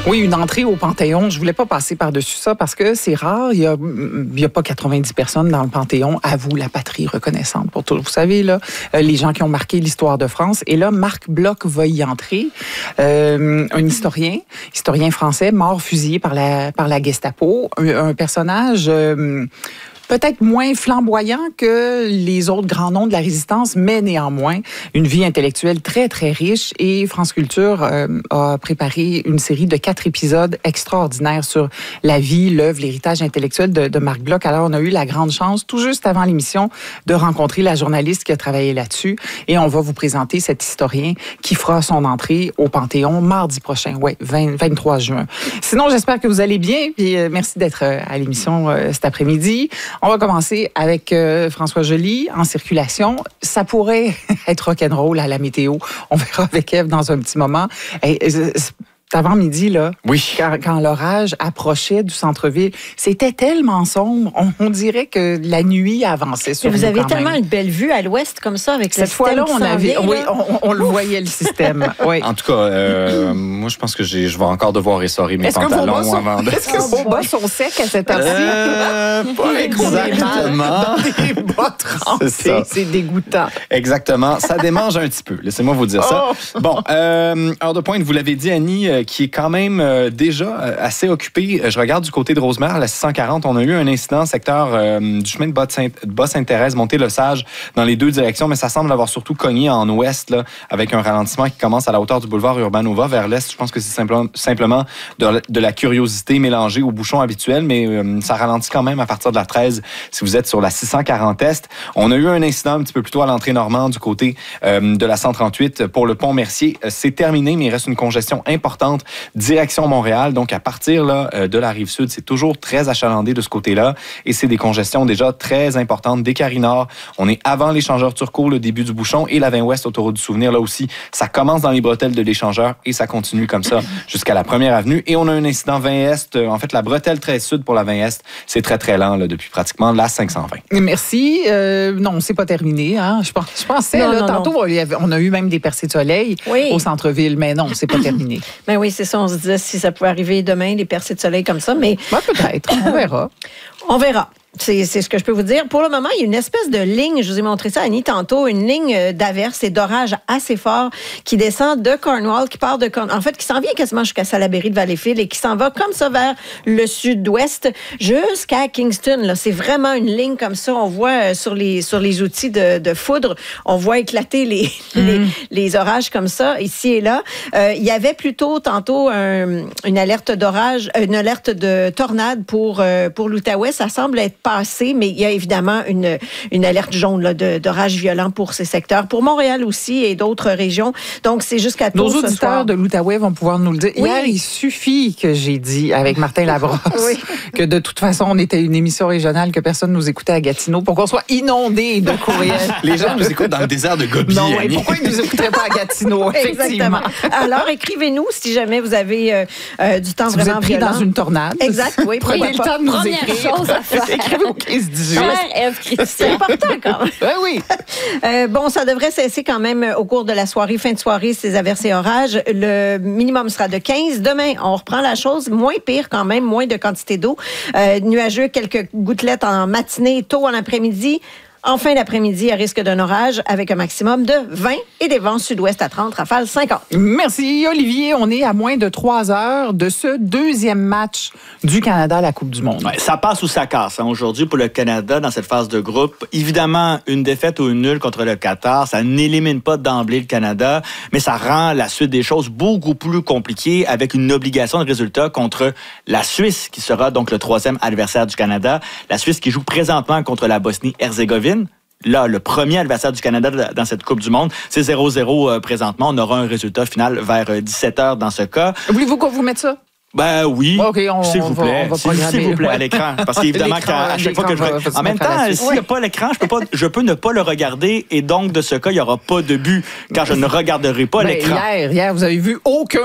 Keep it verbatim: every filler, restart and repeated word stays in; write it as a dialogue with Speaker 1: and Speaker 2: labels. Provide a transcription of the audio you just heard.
Speaker 1: Oui, une entrée au Panthéon. Je voulais pas passer par-dessus ça parce que c'est rare. Il y a, il y a pas quatre-vingt-dix personnes dans le Panthéon. À vous, la patrie reconnaissante pour tout. Vous savez, là, les gens qui ont marqué l'histoire de France. Et là, Marc Bloch va y entrer. Euh, un historien, historien français, mort fusillé par la, par la Gestapo. Un, un personnage... Euh, peut-être moins flamboyant que les autres grands noms de la résistance, mais néanmoins, une vie intellectuelle très, très riche. Et France Culture euh, a préparé une série de quatre épisodes extraordinaires sur la vie, l'œuvre, l'héritage intellectuel de, de Marc Bloch. Alors, on a eu la grande chance, tout juste avant l'émission, de rencontrer la journaliste qui a travaillé là-dessus. Et on va vous présenter cet historien qui fera son entrée au Panthéon mardi prochain, ouais, vingt, vingt-trois juin. Sinon, j'espère que vous allez bien. Puis, euh, merci d'être à l'émission euh, cet après-midi. On va commencer avec euh, François Joly en circulation. Ça pourrait être rock'n'roll à la météo. On verra avec Ève dans un petit moment. Et, et, avant midi, là,
Speaker 2: oui.
Speaker 1: quand, quand l'orage approchait du centre-ville, c'était tellement sombre. On, on dirait que la nuit avançait sur nous.
Speaker 3: Vous avez
Speaker 1: quand
Speaker 3: tellement
Speaker 1: même.
Speaker 3: une belle vue à l'ouest comme ça avec
Speaker 1: cette
Speaker 3: le système
Speaker 1: fois-là, on avait,
Speaker 3: vient,
Speaker 1: oui,
Speaker 3: là.
Speaker 1: on, on le voyait le système. Oui.
Speaker 2: En tout cas, euh, moi, je pense que j'ai, je vais encore devoir essorer mes
Speaker 1: est-ce
Speaker 2: pantalons
Speaker 1: que sont,
Speaker 2: avant de.
Speaker 1: Est-ce que vos bas sont secs à cette heure-ci?
Speaker 2: Euh, pas exactement.
Speaker 1: Dans des bas trempés, c'est, c'est dégoûtant.
Speaker 2: Exactement. Ça démange un petit peu. Laissez-moi vous dire ça.
Speaker 1: Oh.
Speaker 2: Bon, euh, heure de pointe, vous l'avez dit, Annie, euh, qui est quand même euh, déjà euh, assez occupée. Je regarde du côté de Rosemère, la six cent quarante, on a eu un incident secteur euh, du chemin de Bas-Sainte-Thérèse, Montée-le-Sage, dans les deux directions, mais ça semble avoir surtout cogné en ouest, là, avec un ralentissement qui commence à la hauteur du boulevard Urbanova vers l'est. Je pense que c'est simplement, simplement de, de la curiosité mélangée au bouchon habituel, mais euh, ça ralentit quand même à partir de la treize si vous êtes sur la six cent quarante Est. On a eu un incident un petit peu plus tôt à l'entrée Normand du côté euh, de la cent trente-huit pour le pont Mercier. C'est terminé, mais il reste une congestion importante direction Montréal. Donc, à partir là, de la Rive-Sud, c'est toujours très achalandé de ce côté-là. Et c'est des congestions déjà très importantes. Des Carry-Nord, on est avant l'échangeur Turcot, le début du bouchon, et la vingt Ouest, autoroute du Souvenir, là aussi. Ça commence dans les bretelles de l'échangeur et ça continue comme ça jusqu'à la première avenue. Et on a un incident vingt Est. En fait, la bretelle treize Sud pour la vingt Est, c'est très, très lent là, depuis pratiquement la cinq cent vingt.
Speaker 1: Merci. Euh, non, c'est pas terminé. Hein? Je, pense, je pensais,
Speaker 3: non,
Speaker 1: là,
Speaker 3: non,
Speaker 1: tantôt,
Speaker 3: non.
Speaker 1: on a eu même des percées de soleil
Speaker 3: oui.
Speaker 1: au centre-ville, mais non, c'est pas terminé.
Speaker 3: Ben oui, c'est ça. On se disait si ça pouvait arriver demain, les percées de soleil comme ça, mais...
Speaker 1: Ben, peut-être. On verra.
Speaker 3: On verra. C'est, c'est ce que je peux vous dire. Pour le moment, il y a une espèce de ligne, je vous ai montré ça, Annie, tantôt, une ligne d'averse et d'orage assez fort qui descend de Cornwall, qui part de Cornwall, en fait, qui s'en vient quasiment jusqu'à Salaberry de Valleyfield et qui s'en va comme ça vers le sud-ouest jusqu'à Kingston. Là. C'est vraiment une ligne comme ça. On voit sur les, sur les outils de, de foudre, on voit éclater les, mm. les, les orages comme ça, ici et là. Euh, il y avait plutôt tantôt un, une alerte d'orage, une alerte de tornade pour, euh, pour l'Outaouais. Ça semble être passé, mais il y a évidemment une, une alerte jaune là, de, d'orage violent pour ces secteurs. Pour Montréal aussi et d'autres régions. Donc, c'est jusqu'à tôt
Speaker 1: Nos
Speaker 3: ce
Speaker 1: auditeurs
Speaker 3: soir.
Speaker 1: de l'Outaouais vont pouvoir nous le dire.
Speaker 3: Oui.
Speaker 1: Hier, il suffit que j'ai dit avec Martin Labrosse
Speaker 3: oui.
Speaker 1: que de toute façon, on était une émission régionale, que personne nous écoutait à Gatineau pour qu'on soit inondés de courriels.
Speaker 2: Les gens nous écoutent dans le désert de Gobi.
Speaker 1: Non, et pourquoi ils nous écouteraient pas à Gatineau, effectivement.
Speaker 3: Exactement. Alors, écrivez-nous si jamais vous avez euh, euh, du temps
Speaker 1: si
Speaker 3: vraiment
Speaker 1: vous êtes pris
Speaker 3: violent.
Speaker 1: dans une tornade.
Speaker 3: Exact, oui.
Speaker 1: Prenez le temps de nous
Speaker 4: Première
Speaker 1: écrire.
Speaker 4: chose à faire.
Speaker 1: Écrivez au quinze dix-huit.
Speaker 4: Cher Ève
Speaker 3: C'est
Speaker 4: Christian.
Speaker 3: important quand même.
Speaker 1: Ben oui.
Speaker 3: Euh, bon, ça devrait cesser quand même au cours de la soirée, fin de soirée, ces averses et orages. Le minimum sera de quinze. Demain, on reprend la chose. Moins pire quand même, moins de quantité d'eau. Euh, nuageux, quelques gouttelettes en matinée, tôt en après-midi. En fin d'après-midi, à risque d'un orage avec un maximum de vingt et des vents sud-ouest à trente, rafales cinquante.
Speaker 1: Merci, Olivier. On est à moins de trois heures de ce deuxième match du Canada à la Coupe du Monde.
Speaker 5: Ouais, ça passe ou ça casse. Hein. Aujourd'hui, pour le Canada, dans cette phase de groupe, évidemment, une défaite ou une nulle contre le Qatar, ça n'élimine pas d'emblée le Canada, mais ça rend la suite des choses beaucoup plus compliquée avec une obligation de résultat contre la Suisse, qui sera donc le troisième adversaire du Canada. La Suisse qui joue présentement contre la Bosnie-Herzégovine. Là, le premier adversaire du Canada dans cette Coupe du Monde, c'est zéro zéro euh, présentement. On aura un résultat final vers dix-sept heures dans ce cas.
Speaker 1: Voulez-vous qu'on vous mette ça?
Speaker 5: Ben oui,
Speaker 1: okay, on,
Speaker 5: s'il vous
Speaker 1: on
Speaker 5: plaît,
Speaker 1: va, on va
Speaker 5: s'il, s'il vous plaît, à l'écran. Parce qu'évidemment,
Speaker 1: l'écran,
Speaker 5: à chaque fois que je...
Speaker 1: va, va
Speaker 5: En même temps, s'il n'y a pas l'écran, je peux, pas, je peux ne pas le regarder et donc, de ce cas, il n'y aura pas de but, car je ne regarderai pas
Speaker 1: ben,
Speaker 5: l'écran.
Speaker 1: Hier, hier, vous avez vu aucun